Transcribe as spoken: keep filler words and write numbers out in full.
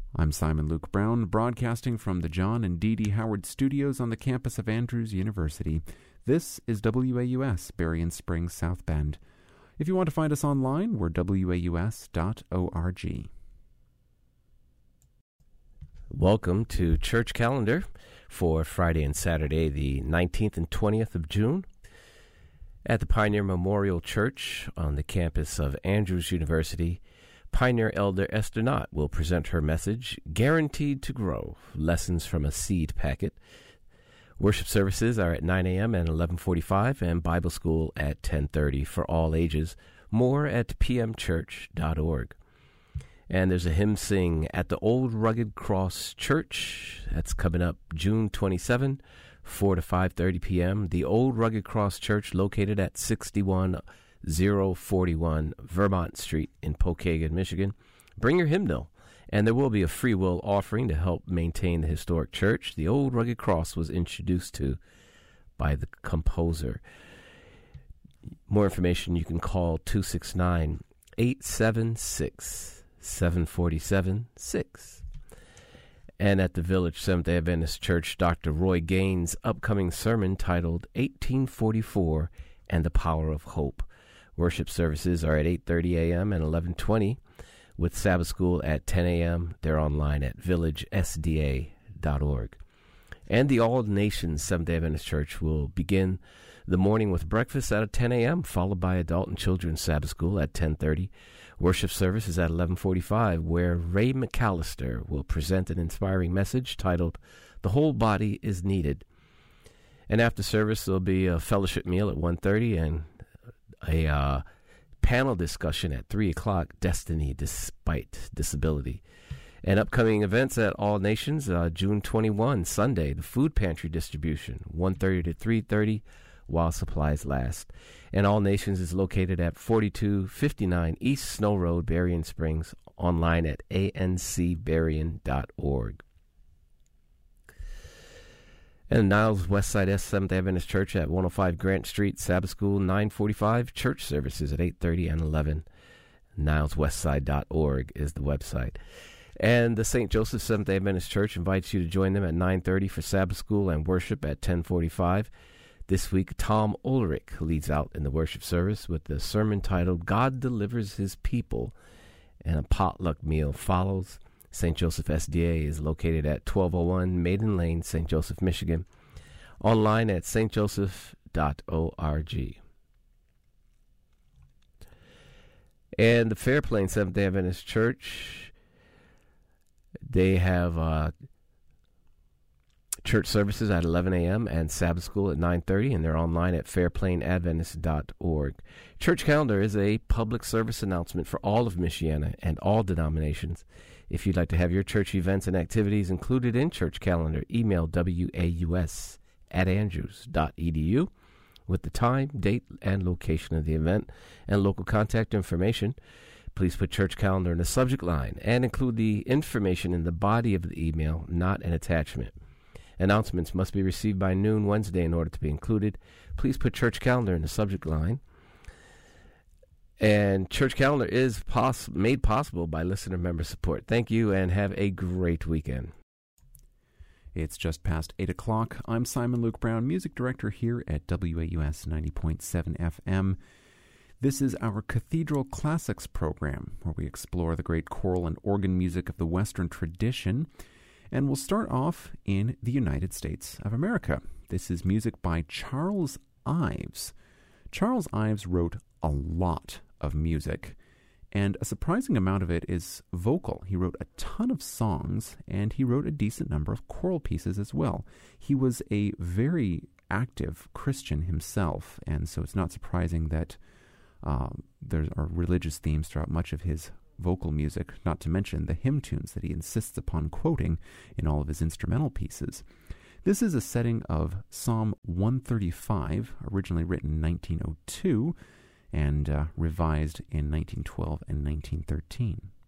I'm Simon Luke Brown, broadcasting from the John and Dee Dee Howard Studios on the campus of Andrews University. This is W A U S, Berrien Springs, South Bend. If you want to find us online, we're W A U S dot org. Welcome to Church Calendar for Friday and Saturday, the nineteenth and twentieth of June. At the Pioneer Memorial Church on the campus of Andrews University, Pioneer Elder Esther Knott will present her message, Guaranteed to Grow, Lessons from a Seed Packet. Worship services are at nine a.m. and eleven forty-five, and Bible school at ten thirty for all ages. More at p m church dot org. And there's a hymn sing at the Old Rugged Cross Church. That's coming up June twenty-seventh, four to five thirty p.m. The Old Rugged Cross Church, located at sixty-one oh forty-one Vermont Street in Pokagon, Michigan. Bring your hymnal, and there will be a free will offering to help maintain the historic church the Old Rugged Cross was introduced to by the composer. More information, you can call two six nine, eight seven six, seven four seven six. And at the Village Seventh-day Adventist Church, Doctor Roy Gaines' upcoming sermon titled eighteen forty-four and the Power of Hope. Worship services are at eight thirty a.m. and eleven twenty, with Sabbath school at ten a.m. They're online at village s d a dot org. And the All Nations Seventh-day Adventist Church will begin the morning with breakfast at ten a.m., followed by Adult and Children's Sabbath school at ten thirty. Worship service is at eleven forty-five, where Ray McAllister will present an inspiring message titled, The Whole Body is Needed. And after service, there'll be a fellowship meal at one thirty and a uh, panel discussion at three o'clock, Destiny Despite Disability. And upcoming events at All Nations, uh, June twenty-first, Sunday, the food pantry distribution, one thirty to three thirty, while supplies last. And All Nations is located at forty-two fifty-nine East Snow Road, Berrien Springs, online at a n c berrien dot org. And Niles Westside Seventh-day Adventist Church at one oh five Grant Street, Sabbath School, nine forty-five, church services at eight thirty and eleven. niles westside dot org is the website. And the Saint Joseph Seventh-day Adventist Church invites you to join them at nine thirty for Sabbath School and worship at ten forty-five. This week, Tom Ulrich leads out in the worship service with the sermon titled, God Delivers His People, and a potluck meal follows. Saint Joseph S D A is located at twelve oh one Maiden Lane, Saint Joseph, Michigan. Online at s t joseph dot org. And the Fairplain Seventh-day Adventist Church, they have uh, church services at eleven a.m. and Sabbath school at nine thirty, and they're online at fairplain adventist dot org. Church Calendar is a public service announcement for all of Michiana and all denominations. If you'd like to have your church events and activities included in Church Calendar, email w a u s at andrews dot e d u with the time, date, and location of the event and local contact information. Please put Church Calendar in the subject line and include the information in the body of the email, not an attachment. Announcements must be received by noon Wednesday in order to be included. Please put Church Calendar in the subject line. And Church Calendar is poss- made possible by listener member support. Thank you, and have a great weekend. It's just past eight o'clock. I'm Simon Luke Brown, music director here at W A U S ninety point seven F M. This is our Cathedral Classics program, where we explore the great choral and organ music of the Western tradition. And we'll start off in the United States of America. This is music by Charles Ives. Charles Ives wrote a lot of music, and a surprising amount of it is vocal. He wrote a ton of songs, and he wrote a decent number of choral pieces as well. He was a very active Christian himself, and so it's not surprising that uh, there are religious themes throughout much of his vocal music, not to mention the hymn tunes that he insists upon quoting in all of his instrumental pieces. This is a setting of Psalm one thirty-five, originally written in nineteen oh two, and uh, revised in nineteen twelve and nineteen thirteen.